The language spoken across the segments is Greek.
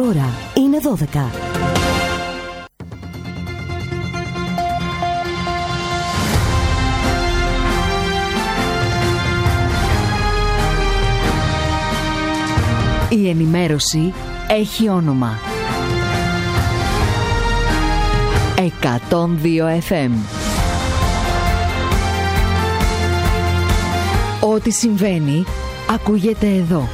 ώρα είναι 12. Η ενημέρωση έχει όνομα. 102 FM. Ό,τι συμβαίνει, ακούγεται εδώ.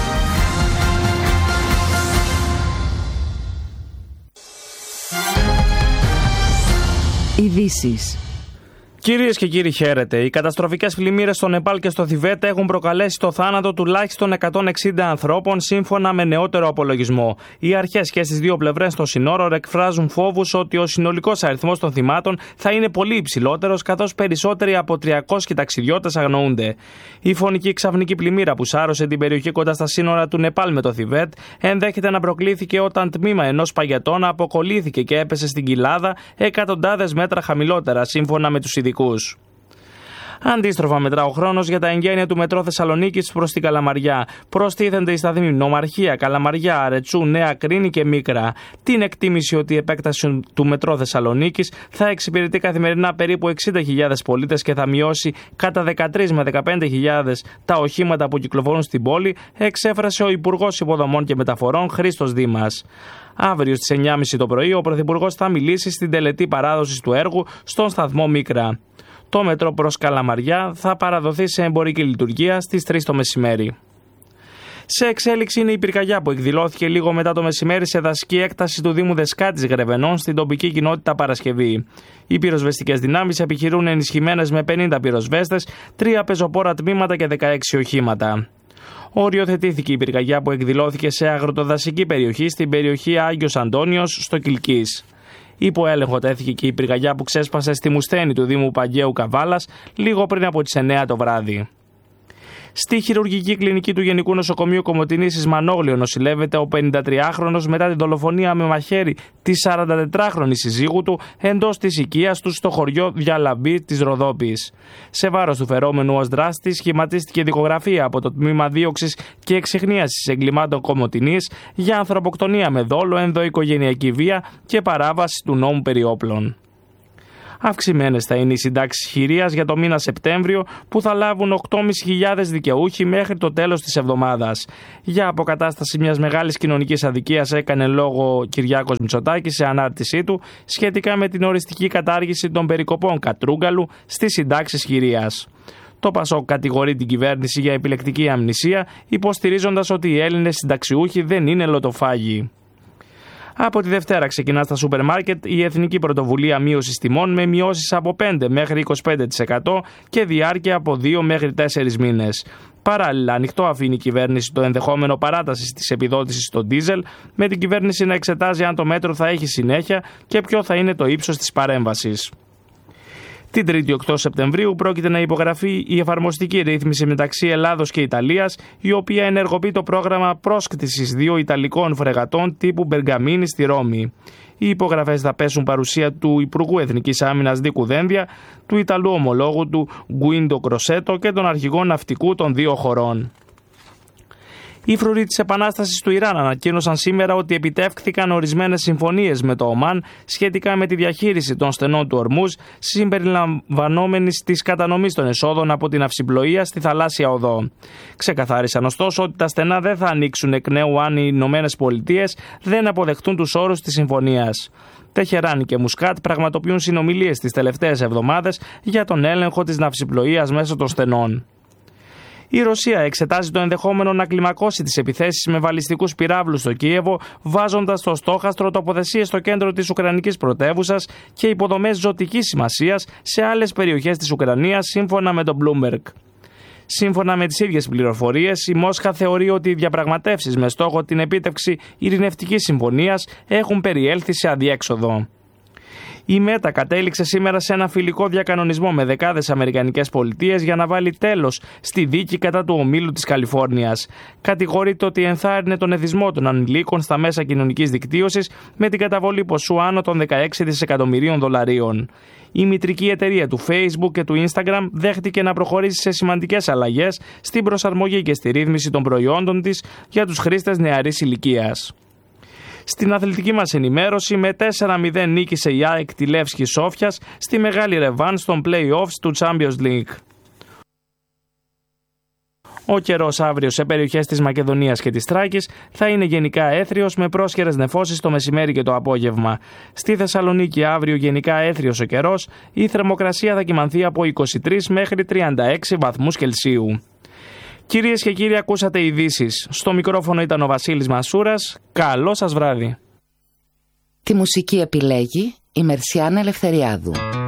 Ειδήσεις. Κυρίες και κύριοι, χαίρετε. Οι καταστροφικές πλημμύρες στο Νεπάλ και στο Θιβέτ έχουν προκαλέσει το θάνατο τουλάχιστον 160 ανθρώπων, σύμφωνα με νεότερο απολογισμό. Οι αρχές και στις δύο πλευρές των συνόρων εκφράζουν φόβους ότι ο συνολικός αριθμός των θυμάτων θα είναι πολύ υψηλότερος, καθώς περισσότεροι από 300 ταξιδιώτες αγνοούνται. Η φωνική ξαφνική πλημμύρα που σάρωσε την περιοχή κοντά στα σύνορα του Νεπάλ με το Θιβέτ ενδέχεται να προκλήθηκε όταν τμήμα ενός παγετώνα αποκολλήθηκε και έπεσε στην κοιλάδα εκατοντάδες μέτρα χαμηλότερα, σύμφωνα με τους ειδικούς. Αντίστροφα, μετρά ο χρόνος για τα εγγένεια του μετρό Θεσσαλονίκης προς την Καλαμαριά. Προστίθενται οι σταθμοί Νομαρχία, Καλαμαριά, Αρετσού, Νέα Κρίνη και Μίκρα. Την εκτίμηση ότι η επέκταση του μετρό Θεσσαλονίκης θα εξυπηρετεί καθημερινά περίπου 60.000 πολίτες και θα μειώσει κατά 13 με 15.000 τα οχήματα που κυκλοφορούν στην πόλη, εξέφρασε ο Υπουργός Υποδομών και Μεταφορών Χρήστος Δήμας. Αύριο στις 9.30 το πρωί ο Πρωθυπουργός θα μιλήσει στην τελετή παράδοσης του έργου στον σταθμό Μίκρα. Το μετρό προς Καλαμαριά θα παραδοθεί σε εμπορική λειτουργία στις 3 το μεσημέρι. Σε εξέλιξη είναι η πυρκαγιά που εκδηλώθηκε λίγο μετά το μεσημέρι σε δασική έκταση του Δήμου Δεσκάτης Γρεβενών στην τοπική κοινότητα Παρασκευή. Οι πυροσβεστικές δυνάμεις επιχειρούν ενισχυμένες με 50 πυροσβέστες, 3 πεζοπόρα τμήματα και 16 οχήματα. Οριοθετήθηκε η πυρκαγιά που εκδηλώθηκε σε αγροτοδασική περιοχή στην περιοχή Άγιος Αντώνιος στο Κιλκής. Υπό έλεγχο τέθηκε και η πυρκαγιά που ξέσπασε στη Μουσθένη του Δήμου Παγκαίου Καβάλας λίγο πριν από τις 9 το βράδυ. Στη χειρουργική κλινική του Γενικού Νοσοκομείου Κομοτηνής Ισμανόγλιο νοσηλεύεται ο 53χρονος μετά τη δολοφονία με μαχαίρι της 44χρονης συζύγου του εντός της οικίας του στο χωριό Διαλαμπή της Ροδόπης. Σε βάρος του φερόμενου ως δράστης σχηματίστηκε δικογραφία από το Τμήμα Δίωξης και Εξιχνίασης Εγκλημάτων Κομοτηνής για ανθρωποκτονία με δόλο, ενδοοικογενειακή βία και παράβαση του νόμου περί όπλων. Αυξημένες θα είναι οι συντάξεις χειρίας για το μήνα Σεπτέμβριο, που θα λάβουν 8.500 δικαιούχοι μέχρι το τέλος της εβδομάδας. Για αποκατάσταση μιας μεγάλης κοινωνικής αδικίας έκανε λόγο Κυριάκος Μητσοτάκης σε ανάρτησή του σχετικά με την οριστική κατάργηση των περικοπών Κατρούγκαλου στις συντάξεις χειρίας. Το ΠΑΣΟΚ κατηγορεί την κυβέρνηση για επιλεκτική αμνησία, υποστηρίζοντας ότι οι Έλληνες συνταξιούχοι δεν είναι λοτοφάγοι. Από τη Δευτέρα ξεκινά στα σούπερ μάρκετ η Εθνική Πρωτοβουλία Μείωσης Τιμών με μειώσεις από 5 μέχρι 25% και διάρκεια από 2 μέχρι 4 μήνες. Παράλληλα, ανοιχτό αφήνει η κυβέρνηση το ενδεχόμενο παράτασης της επιδότησης στο ντίζελ, με την κυβέρνηση να εξετάζει αν το μέτρο θα έχει συνέχεια και ποιο θα είναι το ύψος της παρέμβασης. Την 3η 8 Σεπτεμβρίου πρόκειται να υπογραφεί η εφαρμοστική ρύθμιση μεταξύ Ελλάδος και Ιταλίας, η οποία ενεργοποιεί το πρόγραμμα πρόσκτησης 2 Ιταλικών φρεγατών τύπου Μπεργαμίνη στη Ρώμη. Οι υπογραφές θα πέσουν παρουσία του Υπουργού Εθνικής Άμυνας Δίκου Δένδια, του Ιταλού ομολόγου του Γκουίντο Κροσέτο και των αρχηγών ναυτικού των δύο χωρών. Οι φρουροί της Επανάστασης του Ιράν ανακοίνωσαν σήμερα ότι επιτεύχθηκαν ορισμένες συμφωνίες με το Ομάν σχετικά με τη διαχείριση των στενών του Ορμούζ, συμπεριλαμβανόμενης της κατανομής των εσόδων από την αυσιπλοεία στη θαλάσσια οδό. Ξεκαθάρισαν ωστόσο ότι τα στενά δεν θα ανοίξουν εκ νέου αν οι ΗΠΑ δεν αποδεχτούν τους όρους της συμφωνίας. Τεχεράνη και Μουσκάτ πραγματοποιούν συνομιλίες τις τελευταίες εβδομάδες για τον έλεγχο της ναυσιπλοείας μέσω των στενών. Η Ρωσία εξετάζει το ενδεχόμενο να κλιμακώσει τις επιθέσεις με βαλιστικούς πυράβλους στο Κίεβο, βάζοντας στο στόχαστρο τοποθεσίες στο κέντρο της Ουκρανικής πρωτεύουσας και υποδομές ζωτικής σημασίας σε άλλες περιοχές της Ουκρανίας, σύμφωνα με τον Bloomberg. Σύμφωνα με τις ίδιες πληροφορίες, η Μόσχα θεωρεί ότι οι διαπραγματεύσεις με στόχο την επίτευξη ειρηνευτικής συμφωνίας έχουν περιέλθει σε αδιέξοδο. Η ΜΕΤΑ κατέληξε σήμερα σε ένα φιλικό διακανονισμό με δεκάδες αμερικανικές πολιτείες για να βάλει τέλος στη δίκη κατά του ομίλου της Καλιφόρνιας. Κατηγορείται ότι ενθάρρυνε τον εθισμό των ανηλίκων στα μέσα κοινωνικής δικτύωσης με την καταβολή ποσού άνω των 16 δισεκατομμυρίων δολαρίων. Η μητρική εταιρεία του Facebook και του Instagram δέχτηκε να προχωρήσει σε σημαντικές αλλαγές στην προσαρμογή και στη ρύθμιση των προϊόντων της για τους χρήστες νεαρής ηλικίας. Στην αθλητική μας ενημέρωση, με 4-0 νίκησε η ΑΕΚ τη Λεύσκη Σόφιας στη μεγάλη ρεβάν των play-offs του Champions League. Ο καιρός αύριο σε περιοχές της Μακεδονίας και της Θράκης θα είναι γενικά έθριος με πρόσχερες νεφώσεις το μεσημέρι και το απόγευμα. Στη Θεσσαλονίκη αύριο γενικά έθριος ο καιρός, η θερμοκρασία θα κυμανθεί από 23 μέχρι 36 βαθμούς Κελσίου. Κυρίες και κύριοι, ακούσατε ειδήσεις. Στο μικρόφωνο ήταν ο Βασίλης Μασούρας. Καλό σας βράδυ. Τη μουσική επιλέγει η Μερσιάνα Ελευθεριάδου.